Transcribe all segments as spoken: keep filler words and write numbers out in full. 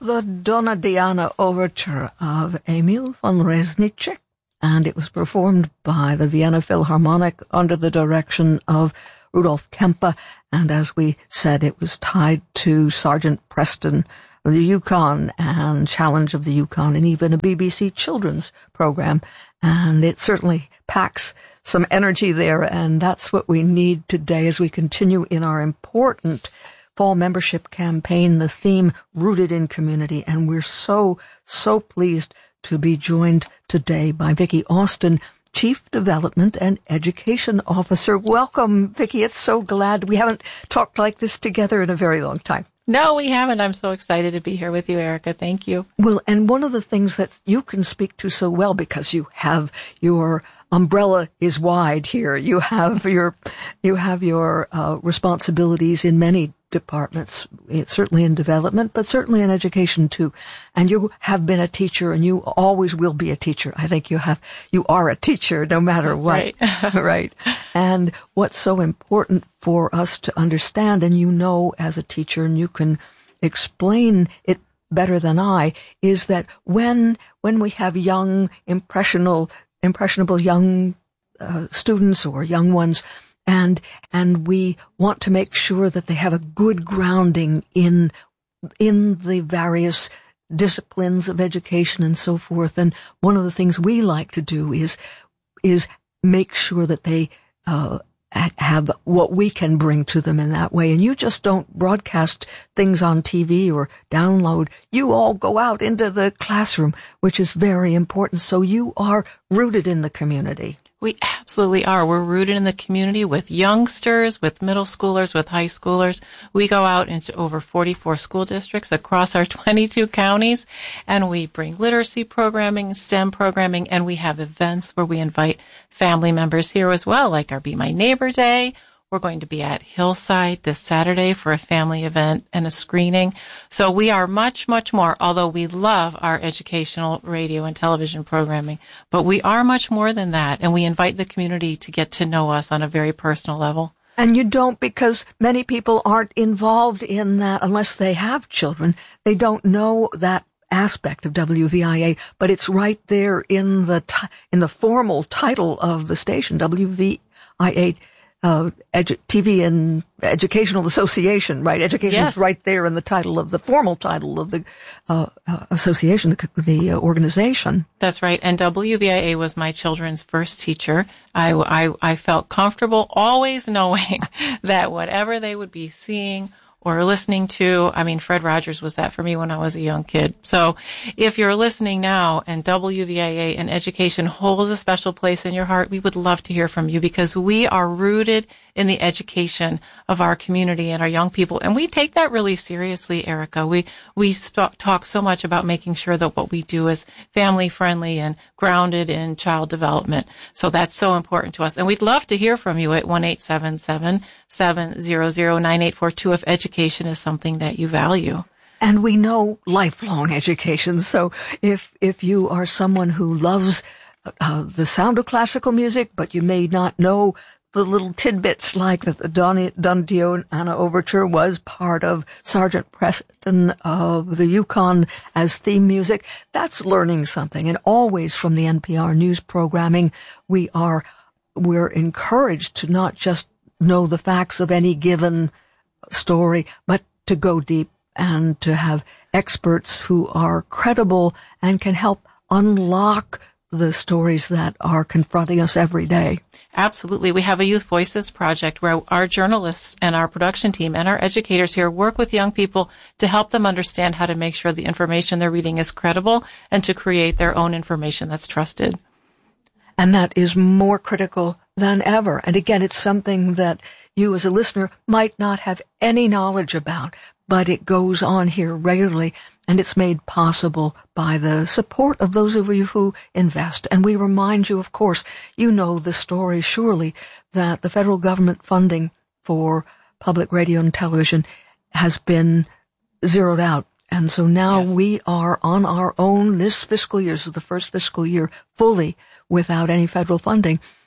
the Donna Diana Overture of Emil von Reznicek, and it was performed by the Vienna Philharmonic under the direction of Rudolf Kempe, and as we said, it was tied to Sergeant Preston of the Yukon and Challenge of the Yukon, and even a B B C children's program, and it certainly packs some energy there, and that's what we need today as we continue in our important fall membership campaign, the theme Rooted in Community. And we're so, so pleased to be joined today by Vicki Austin, Chief Development and Education Officer. Welcome, Vicki. It's so glad we haven't talked like this together in a very long time. No, we haven't. I'm so excited to be here with you, Erica. Thank you. Well, and one of the things that you can speak to so well, because you have your umbrella is wide here. You have your, you have your uh, responsibilities in many departments, certainly in development, but certainly in education too. And you have been a teacher, and you always will be a teacher. I think you have, you are a teacher no matter That's what. Right. Right. And what's so important for us to understand, and you know as a teacher, and you can explain it better than I, is that when, when we have young, impressionable, impressionable young uh, students or young ones, and and we want to make sure that they have a good grounding in in the various disciplines of education and so forth. And one of the things we like to do is is make sure that they uh have what we can bring to them in that way. And you just don't broadcast things on T V or download. You all go out into the classroom, which is very important. So you are rooted in the community. We absolutely are. We're rooted in the community with youngsters, with middle schoolers, with high schoolers. We go out into over forty-four school districts across our twenty-two counties, and we bring literacy programming, STEM programming, and we have events where we invite family members here as well, like our Be My Neighbor Day. We're going to be at Hillside this Saturday for a family event and a screening. So we are much, much more, although we love our educational radio and television programming, but we are much more than that. And we invite the community to get to know us on a very personal level. And you don't, because many people aren't involved in that unless they have children. They don't know that aspect of W V I A, but it's right there in the, t- in the formal title of the station, W V I A. Uh, edu- T V and Educational Association, right? Education Yes. is right there in the title of the formal title of the uh, uh, association, the, the uh, organization. That's right. And W V I A was my children's first teacher. I, I, I felt comfortable always knowing that whatever they would be seeing or listening to, I mean, Fred Rogers was that for me when I was a young kid. So if you're listening now and W V I A and education holds a special place in your heart, we would love to hear from you, because we are rooted in the education of our community and our young people. And we take that really seriously, Erica. We, we st- talk so much about making sure that what we do is family friendly and grounded in child development. So that's so important to us. And we'd love to hear from you at one eight seven seven, seven hundred, nine eight four two if education is something that you value. And we know lifelong education. So if, if you are someone who loves uh, the sound of classical music, but you may not know the little tidbits like that the Don, Don Diana Overture was part of Sergeant Preston of the Yukon as theme music, that's learning something. And always from the N P R news programming, we are, we're encouraged to not just know the facts of any given story, but to go deep and to have experts who are credible and can help unlock the stories that are confronting us every day. Absolutely. We have a Youth Voices project where our journalists and our production team and our educators here work with young people to help them understand how to make sure the information they're reading is credible and to create their own information that's trusted. And that is more critical than ever. And again, it's something that you as a listener might not have any knowledge about, but it goes on here regularly, and it's made possible by the support of those of you who invest. And we remind you, of course, you know the story surely, that the federal government funding for public radio and television has been zeroed out. And so now yes. we are on our own this fiscal year. This is the first fiscal year fully without any federal funding.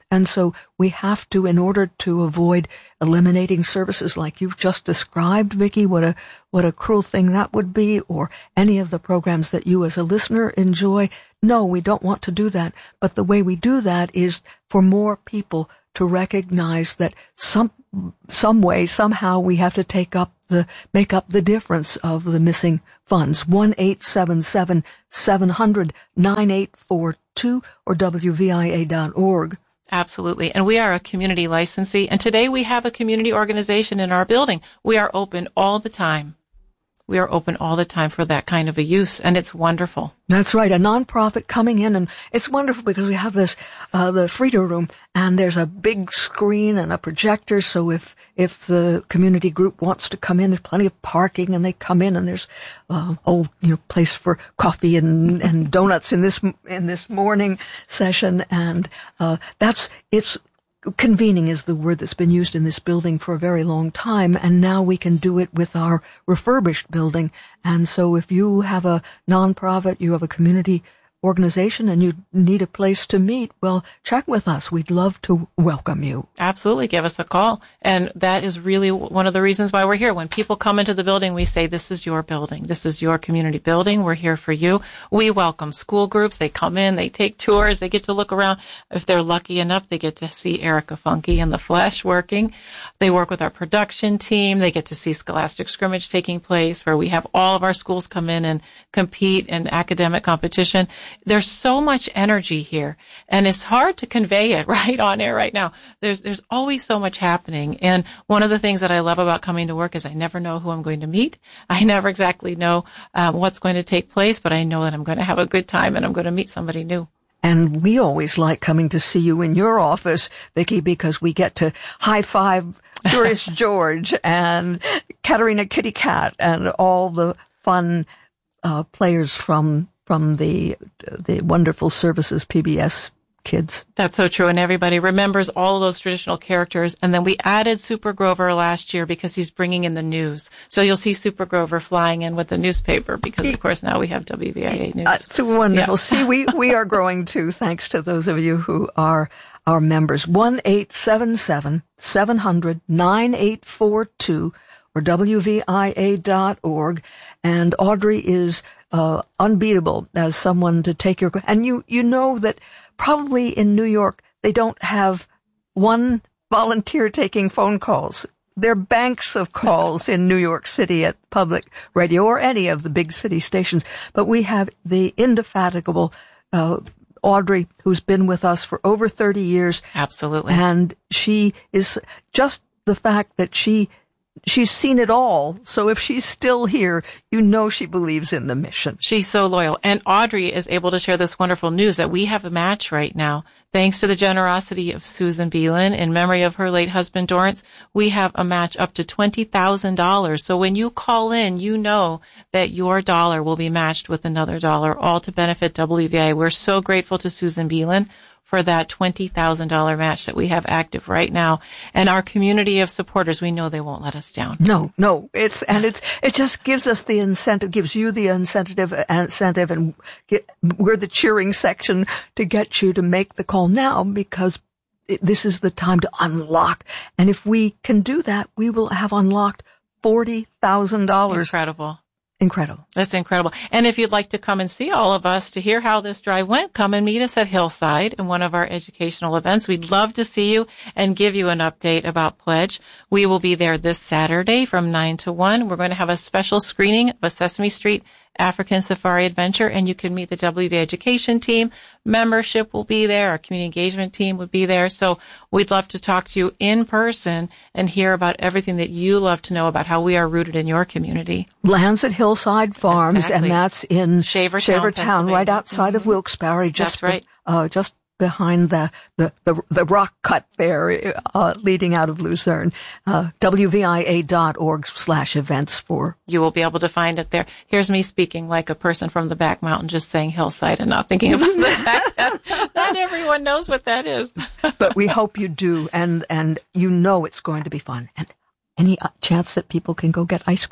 And so we have to, in order to avoid eliminating services like you've just described, Vicki, what a, what a cruel thing that would be, or any of the programs that you as a listener enjoy. No, we don't want to do that. But the way we do that is for more people to recognize that some, some way, somehow we have to take up the, make up the difference of the missing funds. one eight seven seven, seven hundred, nine eight four two or W V I A dot org. Absolutely. And we are a community licensee. And today we have a community organization in our building. We are open all the time. We are open all the time for that kind of a use, and it's wonderful. That's right, a nonprofit coming in, and it's wonderful because we have this, uh, the Frida room, and there's a big screen and a projector, so if, if the community group wants to come in, there's plenty of parking, and they come in, and there's, uh, oh, you know, place for coffee and, and donuts in this, in this morning session, and, uh, that's, it's, convening is the word that's been used in this building for a very long time, and now we can do it with our refurbished building. And so if you have a nonprofit, you have a community organization, and you need a place to meet, well, check with us. We'd love to welcome you. Absolutely. Give us a call. And that is really one of the reasons why we're here. When people come into the building, we say, this is your building. This is your community building. We're here for you. We welcome school groups. They come in, they take tours, they get to look around. If they're lucky enough, they get to see Erica Funke in the flesh working. They work with our production team. They get to see Scholastic Scrimmage taking place, where we have all of our schools come in and compete in academic competition. There's so much energy here, and it's hard to convey it right on air right now. There's there's always so much happening, and one of the things that I love about coming to work is I never know who I'm going to meet. I never exactly know um, what's going to take place, but I know that I'm going to have a good time and I'm going to meet somebody new. And we always like coming to see you in your office, Vicki, because we get to high-five Curious George and Katerina Kitty Cat and all the fun uh, players from from the the wonderful services P B S Kids. That's so true. And everybody remembers all of those traditional characters. And then we added Super Grover last year because he's bringing in the news. So you'll see Super Grover flying in with the newspaper because, of course, now we have W V I A News. That's wonderful. Yeah. See, we, we are growing too, thanks to those of you who are our members. one eight seven seven, seven hundred, nine eight four two or W V I A dot org. And Audrey is uh unbeatable as someone to take your, and you you know that probably in New York they don't have one volunteer taking phone calls. There are banks of calls in New York City at public radio or any of the big city stations, but we have the indefatigable uh Audrey, who's been with us for over thirty years. Absolutely. And she is just the fact that she She's seen it all, so if she's still here, you know she believes in the mission. She's so loyal. And Audrey is able to share this wonderful news that we have a match right now. Thanks to the generosity of Susan Beelan in memory of her late husband, Dorrance, we have a match up to twenty thousand dollars. So when you call in, you know that your dollar will be matched with another dollar, all to benefit W V I A. We're so grateful to Susan Beelan for that twenty thousand dollars match that we have active right now. And our community of supporters, we know they won't let us down. No, no. It's, and it's, it just gives us the incentive, gives you the incentive, incentive, and get, we're the cheering section to get you to make the call now, because it, this is the time to unlock. And if we can do that, we will have unlocked forty thousand dollars. Incredible. Incredible. That's incredible. And if you'd like to come and see all of us to hear how this drive went, come and meet us at Hillside in one of our educational events. We'd love to see you and give you an update about Pledge. We will be there this Saturday from nine to one. We're going to have a special screening of a Sesame Street African Safari Adventure, and you can meet the W V Education team. Membership will be there. Our community engagement team would be there. So we'd love to talk to you in person and hear about everything that you love to know about how we are rooted in your community. Lands at Hillside Farms, Exactly. and that's in Shavertown, Shavertown, right outside mm-hmm. of Wilkes-Barre. Just That's right. Uh, just behind the, the, the, the rock cut there, uh, leading out of Luzerne. Uh, W V I A dot org slash events for. You will be able to find it there. Here's me speaking like a person from the back mountain, just saying Hillside and not thinking about the fact that not everyone knows what that is. But we hope you do, and, and you know it's going to be fun. And any chance that people can go get ice cream?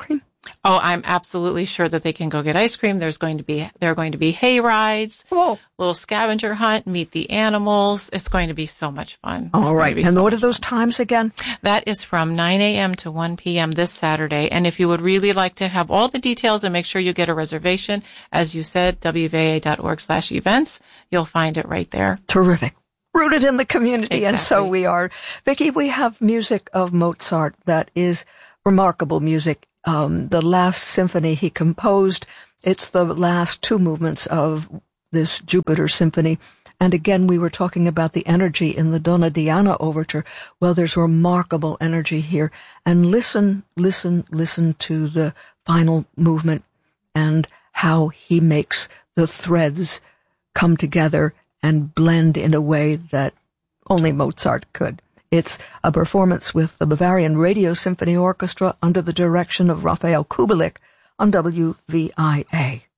Oh, I'm absolutely sure that they can go get ice cream. There's going to be, there are going to be hay rides, oh. little scavenger hunt, meet the animals. It's going to be so much fun. All right. And so what are those fun. times again? That is from nine a.m. to one p.m. this Saturday. And if you would really like to have all the details and make sure you get a reservation, as you said, w v a dot org slash events, you'll find it right there. Terrific. Rooted in the community. Exactly. And so we are. Vicki, we have music of Mozart that is remarkable music. Um, the last symphony he composed, it's the last two movements of this Jupiter symphony. And again, we were talking about the energy in the Donna Diana overture. Well, there's remarkable energy here. And listen, listen, listen to the final movement and how he makes the threads come together and blend in a way that only Mozart could. It's a performance with the Bavarian Radio Symphony Orchestra under the direction of Raphael Kubelik on W V I A.